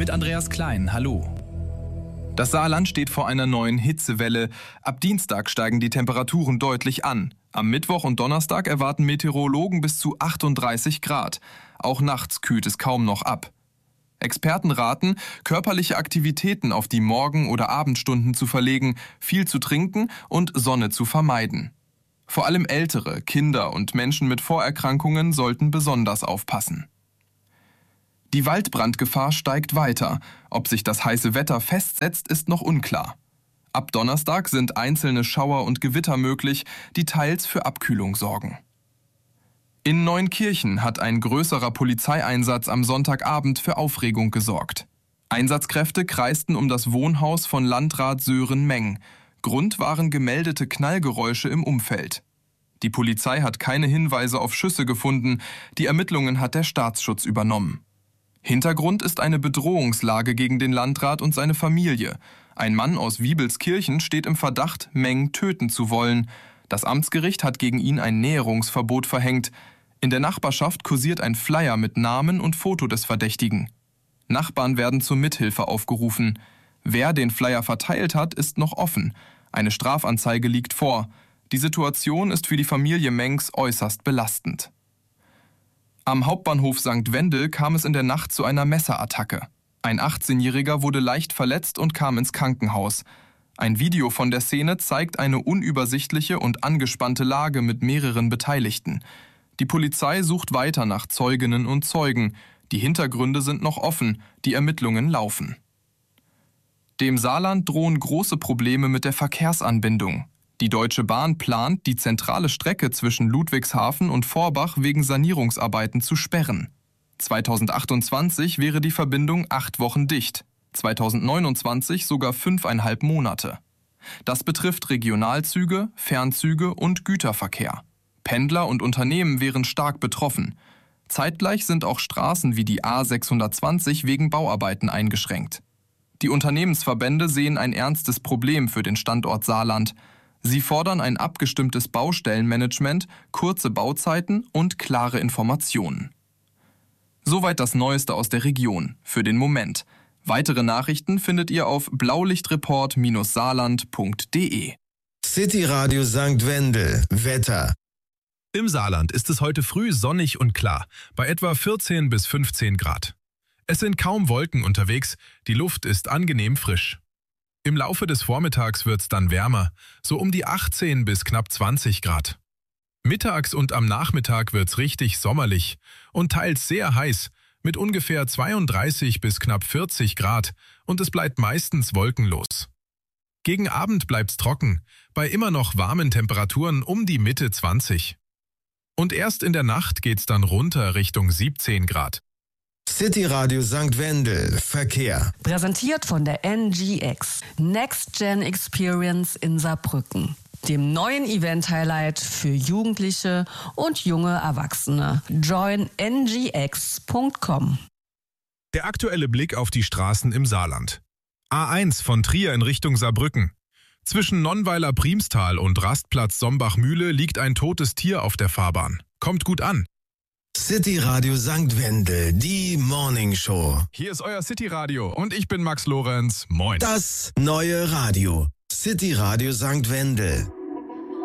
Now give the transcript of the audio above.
mit Andreas Klein. Hallo. Das Saarland steht vor einer neuen Hitzewelle. Ab Dienstag steigen die Temperaturen deutlich an. Am Mittwoch und Donnerstag erwarten Meteorologen bis zu 38 Grad. Auch nachts kühlt es kaum noch ab. Experten raten, körperliche Aktivitäten auf die Morgen- oder Abendstunden zu verlegen, viel zu trinken und Sonne zu vermeiden. Vor allem Ältere, Kinder und Menschen mit Vorerkrankungen sollten besonders aufpassen. Die Waldbrandgefahr steigt weiter. Ob sich das heiße Wetter festsetzt, ist noch unklar. Ab Donnerstag sind einzelne Schauer und Gewitter möglich, die teils für Abkühlung sorgen. In Neunkirchen hat ein größerer Polizeieinsatz am Sonntagabend für Aufregung gesorgt. Einsatzkräfte kreisten um das Wohnhaus von Landrat Sören Meng. Grund waren gemeldete Knallgeräusche im Umfeld. Die Polizei hat keine Hinweise auf Schüsse gefunden, die Ermittlungen hat der Staatsschutz übernommen. Hintergrund ist eine Bedrohungslage gegen den Landrat und seine Familie. Ein Mann aus Wiebelskirchen steht im Verdacht, Meng töten zu wollen. Das Amtsgericht hat gegen ihn ein Näherungsverbot verhängt. In der Nachbarschaft kursiert ein Flyer mit Namen und Foto des Verdächtigen. Nachbarn werden zur Mithilfe aufgerufen. Wer den Flyer verteilt hat, ist noch offen. Eine Strafanzeige liegt vor. Die Situation ist für die Familie Mengs äußerst belastend. Am Hauptbahnhof St. Wendel kam es in der Nacht zu einer Messerattacke. Ein 18-Jähriger wurde leicht verletzt und kam ins Krankenhaus. Ein Video von der Szene zeigt eine unübersichtliche und angespannte Lage mit mehreren Beteiligten. Die Polizei sucht weiter nach Zeuginnen und Zeugen. Die Hintergründe sind noch offen, die Ermittlungen laufen. Dem Saarland drohen große Probleme mit der Verkehrsanbindung. Die Deutsche Bahn plant, die zentrale Strecke zwischen Ludwigshafen und Vorbach wegen Sanierungsarbeiten zu sperren. 2028 wäre die Verbindung 8 Wochen dicht, 2029 sogar 5,5 Monate. Das betrifft Regionalzüge, Fernzüge und Güterverkehr. Pendler und Unternehmen wären stark betroffen. Zeitgleich sind auch Straßen wie die A620 wegen Bauarbeiten eingeschränkt. Die Unternehmensverbände sehen ein ernstes Problem für den Standort Saarland. Sie fordern ein abgestimmtes Baustellenmanagement, kurze Bauzeiten und klare Informationen. Soweit das Neueste aus der Region, für den Moment. Weitere Nachrichten findet ihr auf blaulichtreport-saarland.de. City Radio St. Wendel. Wetter. Im Saarland ist es heute früh sonnig und klar, bei etwa 14 bis 15 Grad. Es sind kaum Wolken unterwegs, die Luft ist angenehm frisch. Im Laufe des Vormittags wird's dann wärmer, so um die 18 bis knapp 20 Grad. Mittags und am Nachmittag wird's richtig sommerlich und teils sehr heiß, mit ungefähr 32 bis knapp 40 Grad, und es bleibt meistens wolkenlos. Gegen Abend bleibt's trocken, bei immer noch warmen Temperaturen um die Mitte 20. Und erst in der Nacht geht's dann runter Richtung 17 Grad. City Radio St. Wendel. Verkehr. Präsentiert von der NGX. Next Gen Experience in Saarbrücken. Dem neuen Event-Highlight für Jugendliche und junge Erwachsene. Join ngx.com. Der aktuelle Blick auf die Straßen im Saarland. A1 von Trier in Richtung Saarbrücken. Zwischen Nonnweiler-Priemstal und Rastplatz Sombach-Mühle liegt ein totes Tier auf der Fahrbahn. Kommt gut an. City Radio St. Wendel, die Morning Show. Hier ist euer City Radio und ich bin Max Lorenz. Moin. Das neue Radio. City Radio St. Wendel.